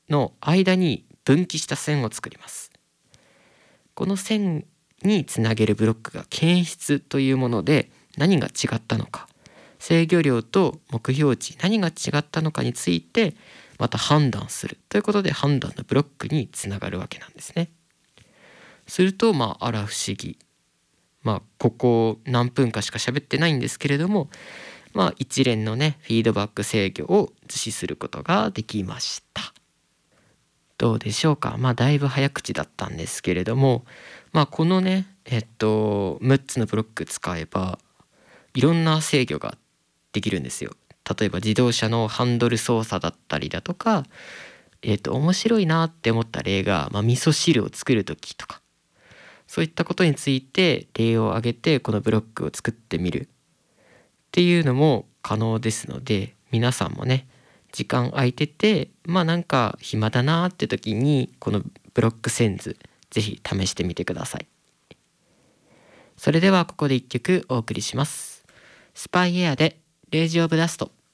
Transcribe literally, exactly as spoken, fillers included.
の間に分岐した線を作ります。この線につなげるブロックが検出というもので、何が違ったのか、制御量と目標値何が違ったのかについてまた判断するということで、判断のブロックにつながるわけなんですね。するとまああら不思議、まあここ何分かしか喋ってないんですけれども、まあ一連のねフィードバック制御を実施することができました。どうでしょうか。まあだいぶ早口だったんですけれども、まあこのねえっとむっつのブロック使えばいろんな制御ができるんですよ。例えば自動車のハンドル操作だったりだとか、えっと面白いなって思った例が、まあ、味噌汁を作る時とか、そういったことについて例を挙げてこのブロックを作ってみるっていうのも可能ですので、皆さんもね時間空いてて、まあなんか暇だなって時にこのブロックセンズぜひ試してみてください。それではここで一曲お送りします。スパイエアでレイジオブダスト。